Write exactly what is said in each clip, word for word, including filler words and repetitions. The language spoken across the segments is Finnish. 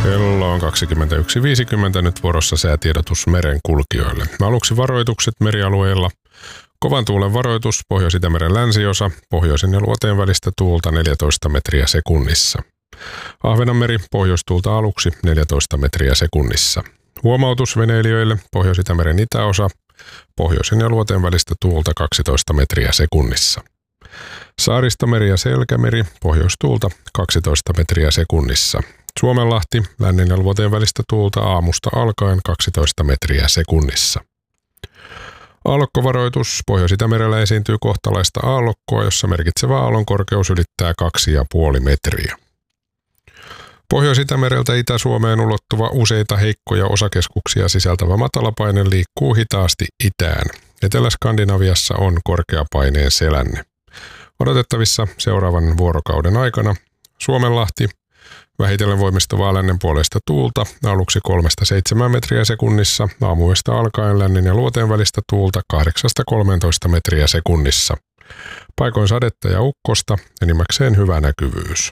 Kello on kaksikymmentäyksi viisikymmentä, nyt vuorossa säätiedotus merenkulkijoille. Aluksi varoitukset merialueilla. Kovan tuulen varoitus, Pohjois-Itämeren länsiosa, pohjoisen ja luoteen välistä tuulta neljätoista metriä sekunnissa. Ahvenanmeri, pohjoistuulta aluksi neljätoista metriä sekunnissa. Huomautus veneilijöille, Pohjois-Itämeren itäosa, pohjoisen ja luoteen välistä tuulta kaksitoista metriä sekunnissa. Saaristomeri ja Selkämeri, pohjoistuulta kaksitoista metriä sekunnissa. Suomenlahti, lännen ja luoteen välistä tuulta aamusta alkaen kaksitoista metriä sekunnissa. Aallokkovaroitus, Pohjois-Itämerellä esiintyy kohtalaista aallokkoa, jossa merkitsevä aallon korkeus ylittää kaksi pilkku viisi metriä. Pohjois-Itämereltä Itä-Suomeen ulottuva useita heikkoja osakeskuksia sisältävä matalapaine liikkuu hitaasti itään. Etelä-Skandinaviassa on korkeapaineen selänne. Odotettavissa seuraavan vuorokauden aikana Suomenlahti, vähitellen voimistuvaa lännen puolesta tuulta, aluksi kolmesta seitsemään metriä sekunnissa, aamuyöstä alkaen lännen ja luoteen välistä tuulta kahdeksasta kolmeentoista metriä sekunnissa. Paikoin sadetta ja ukkosta, enimmäkseen hyvä näkyvyys.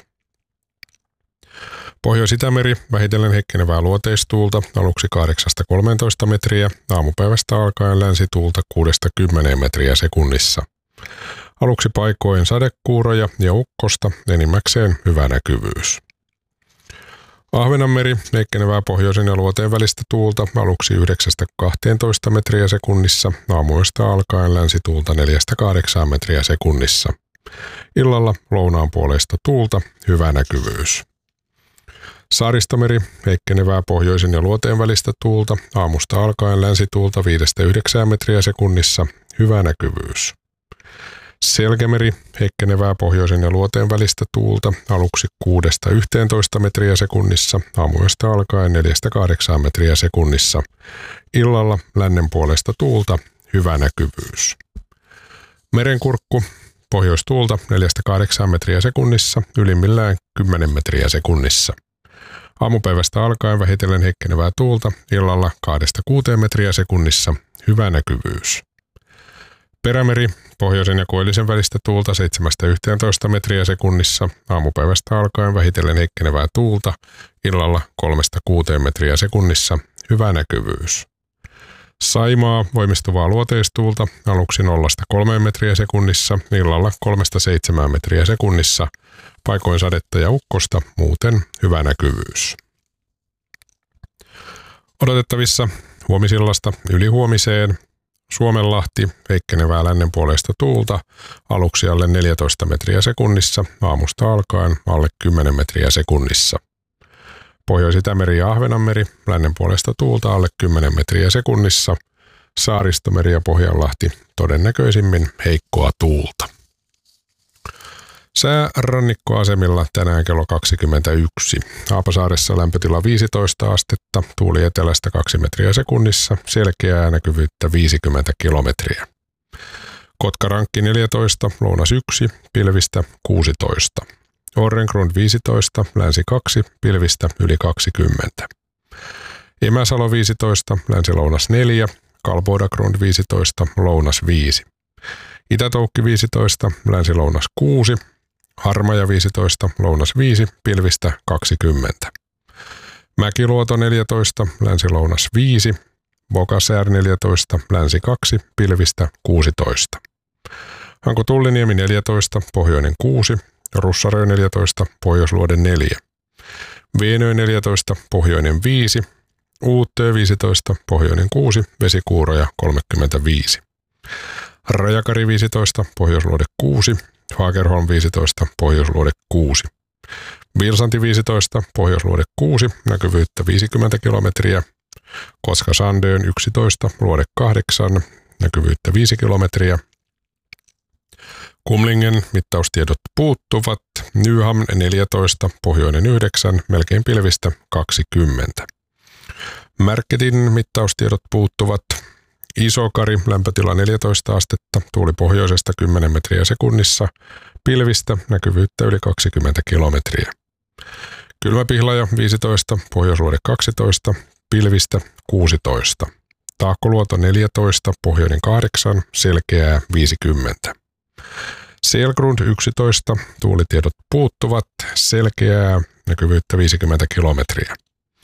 Pohjois-Itämeri, vähitellen heikkenevää luoteistuulta, aluksi kahdeksasta kolmeentoista metriä, aamupäivästä alkaen länsituulta kuudesta kymmeneen metriä sekunnissa. Aluksi paikoin sadekuuroja ja ukkosta, enimmäkseen hyvä näkyvyys. Ahvenanmeri, heikkenevää pohjoisen ja luoteen välistä tuulta, aluksi yhdeksästä kahteentoista metriä sekunnissa, aamuyöstä alkaen länsituulta neljästä kahdeksaan metriä sekunnissa. Illalla lounaan puoleista tuulta, hyvä näkyvyys. Saaristomeri, heikkenevää pohjoisen ja luoteen välistä tuulta, aamusta alkaen länsituulta viidestä yhdeksään metriä sekunnissa, hyvä näkyvyys. Selkämeri, heikkenevää pohjoisen ja luoteen välistä tuulta, aluksi kuudesta yhteentoista metriä sekunnissa, aamuyöstä alkaen neljästä kahdeksaan metriä sekunnissa. Illalla lännen puolesta tuulta, hyvä näkyvyys. Merenkurkku, pohjoistuulta neljästä kahdeksaan metriä sekunnissa, ylimmillään kymmenen metriä sekunnissa. Aamupäivästä alkaen vähitellen heikkenevää tuulta, illalla kahdesta kuuteen metriä sekunnissa, hyvä näkyvyys. Perämeri, pohjoisen ja koillisen välistä tuulta seitsemästä yhteentoista metriä sekunnissa, aamupäivästä alkaen vähitellen heikkenevää tuulta, illalla kolmesta kuuteen metriä sekunnissa, hyvä näkyvyys. Saimaa, voimistuvaa luoteistuulta, aluksi nollasta kolmeen metriä sekunnissa, illalla kolmesta seitsemään metriä sekunnissa, paikoin sadetta ja ukkosta, muuten hyvä näkyvyys. Odotettavissa huomisillasta ylihuomiseen Suomenlahti, heikkenevää lännen puolesta tuulta, aluksi alle neljätoista metriä sekunnissa, aamusta alkaen alle kymmenen metriä sekunnissa. Pohjois-Itämeri ja Ahvenanmeri, lännen puolesta tuulta alle kymmenen metriä sekunnissa, Saaristomeri ja Pohjanlahti, todennäköisimmin heikkoa tuulta. Sää rannikkoasemilla tänään kello kaksikymmentäyksi. Haapasaaressa lämpötila viisitoista astetta, tuuli etelästä kaksi metriä sekunnissa, selkeää näkyvyyttä viisikymmentä kilometriä. Kotkarankki neljätoista, lounas yksi, pilvistä kuusitoista. Orrengrund viisitoista, länsi kaksi, pilvistä yli kaksikymmentä. Imäsalo viisitoista, länsi-lounas neljä, Kalbodagrund viisitoista, lounas viisi. Itätoukki viisitoista, länsi-lounas kuusi, Harmaja viisitoista, lounas viisi, pilvistä kaksikymmentä. Mäkiluoto neljätoista, länsi-lounas viisi, Bokasäär neljätoista, länsi kaksi, pilvistä kuusitoista. Hanko Tulliniemi neljätoista, pohjoinen kuusi, Russarö neljätoista, pohjoisluode neljä. Veenö neljätoista, pohjoinen viisi, Uuttöö viisitoista, pohjoinen kuusi, vesikuuroja kolmekymmentäviisi. Rajakari viisitoista, pohjoisluode kuusi, Fagerholm viisitoista, pohjoisluode kuusi. Vilsanti viisitoista, pohjoisluode kuusi, näkyvyyttä viisikymmentä kilometriä. Koska Sandön yksitoista, luode kahdeksan, näkyvyyttä viisi kilometriä. Kumlingen mittaustiedot puuttuvat. Nyhamn neljätoista, pohjoinen yhdeksän, melkein pilvistä kaksikymmentä. Märketin mittaustiedot puuttuvat. Isokari, lämpötila neljätoista astetta, tuuli pohjoisesta kymmenen metriä sekunnissa, pilvistä, näkyvyyttä yli kaksikymmentä kilometriä. Kylmäpihlaja viisitoista, pohjoisluode kaksitoista, pilvistä kuusitoista. Taakkoluoto neljätoista, pohjoinen kahdeksan, selkeää viisikymmentä. Selgrund yksitoista, tuulitiedot puuttuvat, selkeää, näkyvyyttä viisikymmentä kilometriä.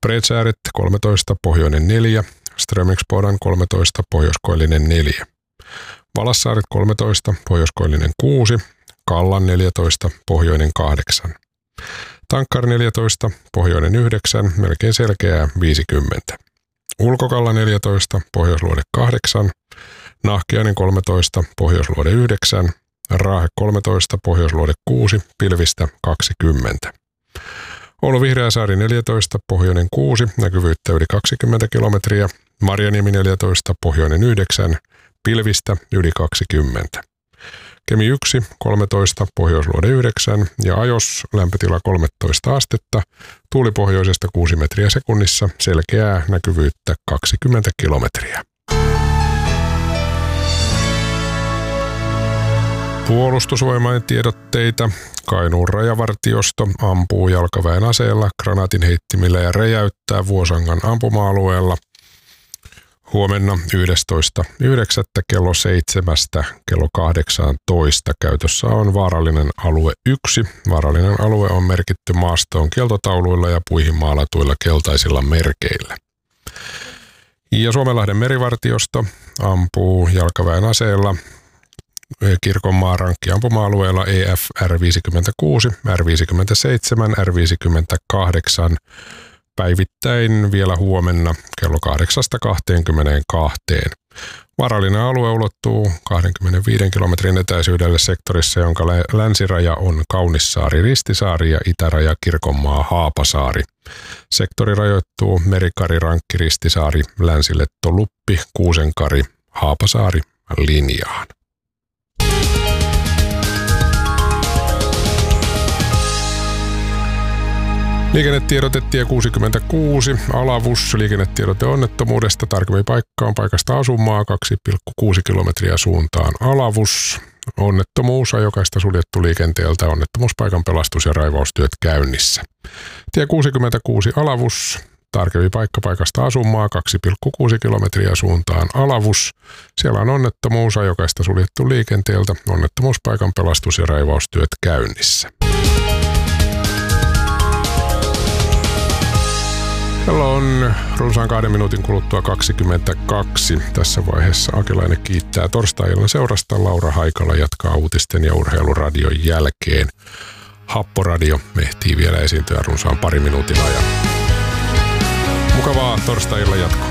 Bredsääret kolmetoista, pohjoinen neljä, Strömingsbodan kolmetoista, pohjoiskoillinen neljä. Valassaaret kolmetoista, pohjoiskoillinen kuusi, Kallan neljätoista, pohjoinen kahdeksan. Tankkari neljätoista, pohjoinen yhdeksän, melkein selkeää viisikymmentä. Ulkokalla neljätoista, pohjoisluode kahdeksan, Nahkiainen kolmetoista, pohjoisluode yhdeksän, Raahe kolmetoista, pohjoisluode kuusi, pilvistä kaksikymmentä. Oulu Vihreäsaari neljätoista, pohjoinen kuusi, näkyvyyttä yli kaksikymmentä kilometriä, Marjaniemi neljätoista, pohjoinen yhdeksän, pilvistä yli kaksikymmentä. Kemi yksi, kolmetoista, pohjoisluode yhdeksän ja Ajos lämpötila kolmetoista astetta, tuuli pohjoisesta kuusi metriä sekunnissa, selkeää näkyvyyttä kaksikymmentä kilometriä. Puolustusvoimain tiedotteita. Kainuun rajavartiosto ampuu jalkaväen aseella, granaatin heittimillä ja räjäyttää Vuosangan ampuma-alueella. Huomenna yhdestoista yhdeksättä kello seitsemästä kello kahdeksantoista käytössä on vaarallinen alue yksi. Vaarallinen alue on merkitty maastoon kieltotauluilla ja puihin maalatuilla keltaisilla merkeillä. Ja Suomenlahden merivartiosto ampuu jalkaväen aseella Kirkonmaan rankkiampuma-alueella E F R viisikymmentäkuusi, R viisikymmentäseitsemän, R viisikymmentäkahdeksan päivittäin vielä huomenna kello kahdeksasta kahteenkymmeneenkahteen. Vaarallinen alue ulottuu kaksikymmentäviisi kilometrin etäisyydelle sektorissa, jonka länsiraja on Kaunissaari-Ristisaari ja itäraja Kirkonmaa-Haapasaari. Sektori rajoittuu Merikari-Rankki-Ristisaari, Länsiletto-Luppi, Kuusenkari, Haapasaari linjaan. Liikennetiedote tie kuusikymmentäkuusi, Alavus, liikennetiedote onnettomuudesta, tarkemmin paikka on paikasta asumaa, kaksi pilkku kuusi kilometriä suuntaan Alavus. Onnettomuus, ajokaista suljettu liikenteeltä, onnettomuuspaikan pelastus- ja raivaustyöt käynnissä. Tie kuusikymmentäkuusi Alavus, tarkemmin paikka paikasta asumaa, kaksi pilkku kuusi kilometriä suuntaan Alavus. Siellä on onnettomuus, ajokaista suljettu liikenteeltä, onnettomuuspaikan pelastus- ja raivaustyöt käynnissä. Kello on runsaan kahden minuutin kuluttua kaksikymmentäkaksi. Tässä vaiheessa Akilainen kiittää torstai-illan seurasta. Laura Haikala jatkaa uutisten ja urheiluradion jälkeen. Happoradio ehtii vielä esiintyä runsaan pari minuutin ajan. Mukavaa torstai-illan jatkoa.